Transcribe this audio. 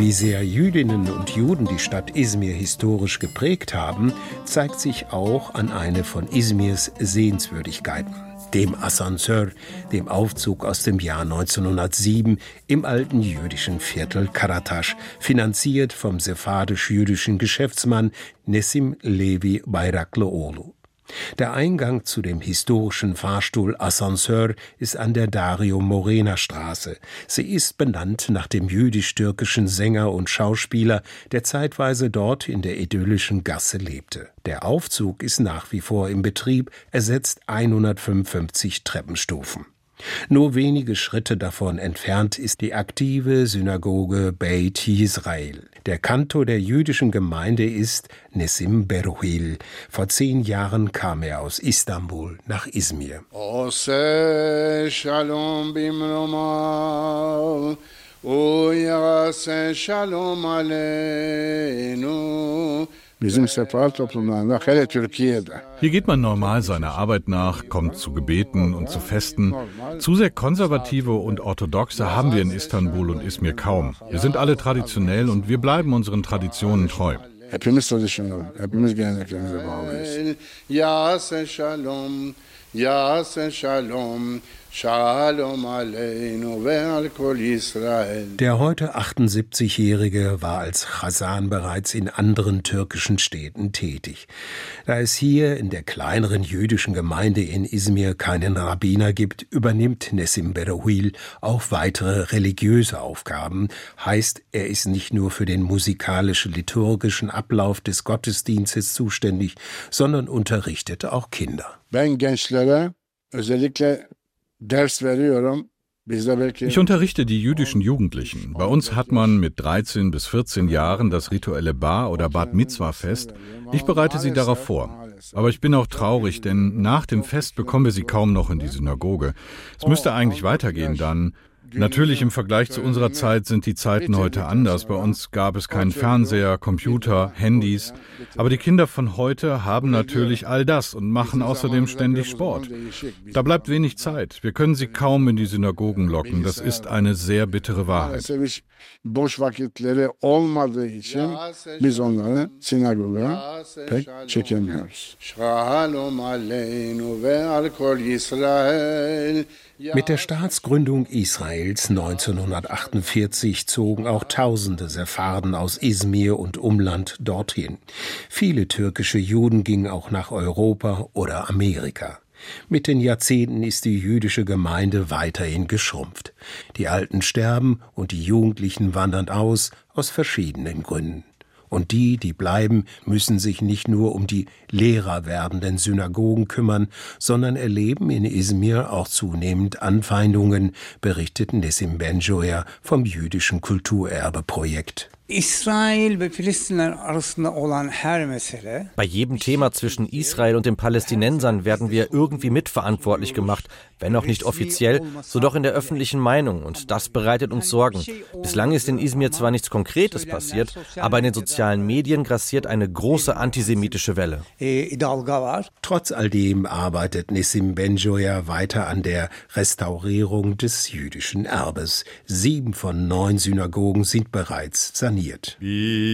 Wie sehr Jüdinnen und Juden die Stadt Izmir historisch geprägt haben, zeigt sich auch an eine von Izmirs Sehenswürdigkeiten, dem Asansör, dem Aufzug aus dem Jahr 1907 im alten jüdischen Viertel Karataş, finanziert vom sephardisch-jüdischen Geschäftsmann Nessim Levi Bayraklıoğlu. Der Eingang zu dem historischen Fahrstuhl Asansör ist an der Dario-Morena-Straße. Sie ist benannt nach dem jüdisch-türkischen Sänger und Schauspieler, der zeitweise dort in der idyllischen Gasse lebte. Der Aufzug ist nach wie vor im Betrieb, ersetzt 155 Treppenstufen. Nur wenige Schritte davon entfernt ist die aktive Synagoge Beit Yisrael. Der Kantor der jüdischen Gemeinde ist Nessim Beruhil. Vor 10 Jahren kam er aus Istanbul nach Izmir. Shalom bimromal, o yase shalom aleinu. Hier geht man normal seiner Arbeit nach, kommt zu Gebeten und zu Festen. Zu sehr konservative und orthodoxe haben wir in Istanbul und Izmir kaum. Wir sind alle traditionell und wir bleiben unseren Traditionen treu. Hepimiz tradisyonel, hepimiz geleneklerimize bağlıyız. Yase shalom, yase shalom. Shalom aleinu ve'al kol Israel. Der heute 78-Jährige war als Chazan bereits in anderen türkischen Städten tätig. Da es hier in der kleineren jüdischen Gemeinde in Izmir keinen Rabbiner gibt, übernimmt Nessim Beruhil auch weitere religiöse Aufgaben. Heißt, er ist nicht nur für den musikalisch-liturgischen Ablauf des Gottesdienstes zuständig, sondern unterrichtet auch Kinder. Ben gençlere özellikle Ich unterrichte die jüdischen Jugendlichen. Bei uns hat man mit 13 bis 14 Jahren das rituelle Bar- oder Bat Mitzwa-Fest. Ich bereite sie darauf vor. Aber ich bin auch traurig, denn nach dem Fest bekommen wir sie kaum noch in die Synagoge. Es müsste eigentlich weitergehen dann. Natürlich im Vergleich zu unserer Zeit sind die Zeiten heute anders. Bei uns gab es keinen Fernseher, Computer, Handys. Aber die Kinder von heute haben natürlich all das und machen außerdem ständig Sport. Da bleibt wenig Zeit. Wir können sie kaum in die Synagogen locken. Das ist eine sehr bittere Wahrheit. Boş vakitleri olmadığı için biz onları sinagoga pek çekemiyoruz. Shalom aleinu ve'al kol Israel. Mit der Staatsgründung Israels 1948 zogen auch Tausende Sepharden aus Izmir und Umland dorthin. Viele türkische Juden gingen auch nach Europa oder Amerika. Mit den Jahrzehnten ist die jüdische Gemeinde weiterhin geschrumpft. Die Alten sterben und die Jugendlichen wandern aus verschiedenen Gründen. Und die bleiben, müssen sich nicht nur um die leerer werdenden Synagogen kümmern, sondern erleben in Izmir auch zunehmend Anfeindungen, berichtet Nessim Benjoya vom jüdischen Kulturerbe-Projekt. Bei jedem Thema zwischen Israel und den Palästinensern werden wir irgendwie mitverantwortlich gemacht, wenn auch nicht offiziell, so doch in der öffentlichen Meinung. Und das bereitet uns Sorgen. Bislang ist in Izmir zwar nichts Konkretes passiert, aber in den sozialen Medien grassiert eine große antisemitische Welle. Trotz all dem arbeitet Nessim Benjoya weiter an der Restaurierung des jüdischen Erbes. 7 von 9 Synagogen sind bereits saniert.